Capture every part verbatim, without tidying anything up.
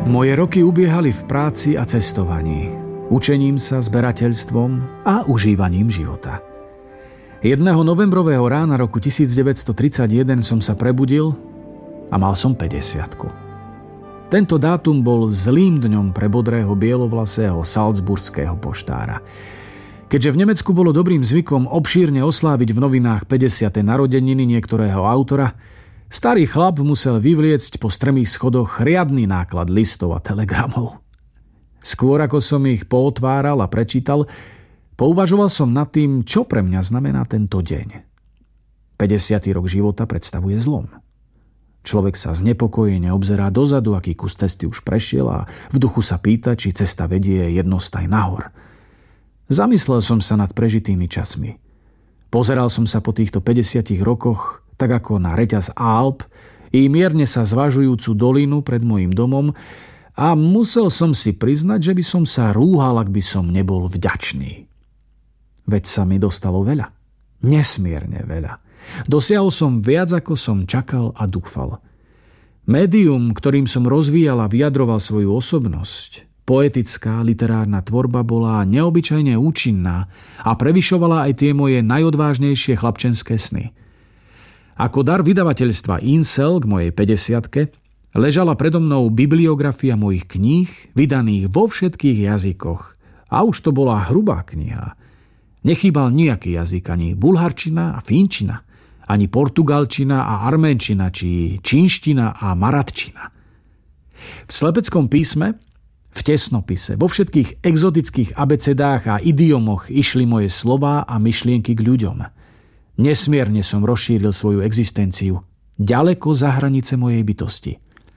Moje roky ubiehali v práci a cestovaní, učením sa, zberateľstvom a užívaním života. Jedného novembrového rána roku devätnásťtridsaťjeden som sa prebudil a mal som päťdesiatku. Tento dátum bol zlým dňom pre bodrého bielovlasého salzburského poštára. Keďže v Nemecku bolo dobrým zvykom obšírne osláviť v novinách päťdesiate narodeniny niektorého autora, starý chlap musel vyvliecť po strmých schodoch riadny náklad listov a telegramov. Skôr ako som ich pootváral a prečítal, pouvažoval som nad tým, čo pre mňa znamená tento deň. päťdesiaty rok života predstavuje zlom. Človek sa znepokojene obzerá dozadu, aký kus cesty už prešiel, a v duchu sa pýta, či cesta vedie jednostaj nahor. Zamyslel som sa nad prežitými časmi. Pozeral som sa po týchto päťdesiatich rokoch tak ako na reťaz Alp i mierne sa zvažujúcu dolinu pred mojím domom, a musel som si priznať, že by som sa rúhal, ak by som nebol vďačný. Veď sa mi dostalo veľa. Nesmierne veľa. Dosiahol som viac, ako som čakal a dúfal. Médium, ktorým som rozvíjal a vyjadroval svoju osobnosť, poetická literárna tvorba, bola neobyčajne účinná a prevyšovala aj tie moje najodvážnejšie chlapčenské sny. Ako dar vydavateľstva Insel k mojej päťdesiatke ležala predo mnou bibliografia mojich kníh, vydaných vo všetkých jazykoch. A už to bola hrubá kniha. Nechýbal nejaký jazyk, ani bulharčina a fínčina, ani portugalčina a arménčina, či čínština a maratčina. V slepeckom písme, v tesnopise, vo všetkých exotických abecedách a idiomoch išli moje slová a myšlienky k ľuďom. Nesmierne som rozšíril svoju existenciu, ďaleko za hranice mojej bytosti.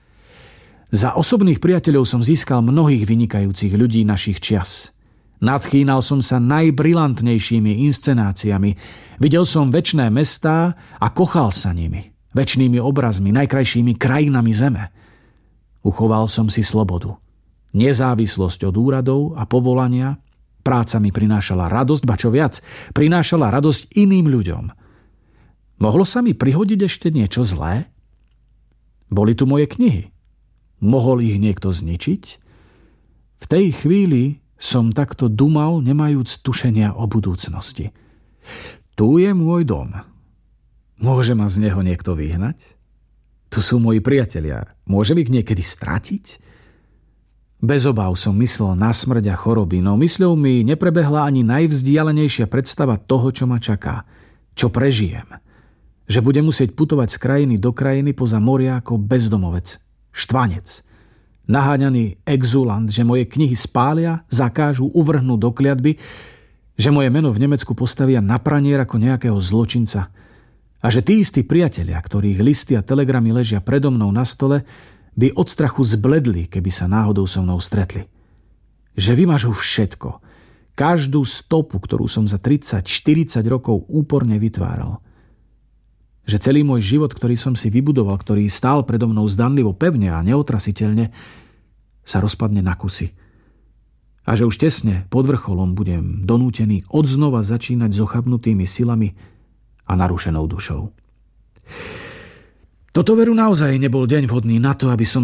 Za osobných priateľov som získal mnohých vynikajúcich ľudí našich čias. Nadchýnal som sa najbrilantnejšími inscenáciami, videl som večné mestá a kochal sa nimi, večnými obrazmi, najkrajšími krajinami zeme. Uchoval som si slobodu, nezávislosť od úradov a povolania. Práca mi prinášala radosť, ba čo viac, prinášala radosť iným ľuďom. Mohlo sa mi prihodiť ešte niečo zlé? Boli tu moje knihy. Mohol ich niekto zničiť? V tej chvíli som takto dumal, nemajúc tušenia o budúcnosti. Tu je môj dom. Môže ma z neho niekto vyhnať? Tu sú moji priatelia. Môžem ich niekedy stratiť? Bez obáv som myslel na smrť a choroby, no mysľou mi neprebehla ani najvzdialenejšia predstava toho, čo ma čaká, čo prežijem. Že budem musieť putovať z krajiny do krajiny poza moria ako bezdomovec, štvanec, naháňaný exulant, že moje knihy spália, zakážu, uvrhnú do kliatby, že moje meno v Nemecku postavia na pranier ako nejakého zločinca a že tí istí priatelia, ktorých listy a telegramy ležia predo mnou na stole, by od strachu zbledli, keby sa náhodou so mnou stretli. Že vymažú všetko, každú stopu, ktorú som za tridsať štyridsať rokov úporne vytváral. Že celý môj život, ktorý som si vybudoval, ktorý stál predo mnou zdanlivo pevne a neotrasiteľne, sa rozpadne na kusy. A že už tesne pod vrcholom budem donútený odznova začínať s ochabnutými silami a narušenou dušou. Toto veru naozaj nebol deň vhodný na to, aby som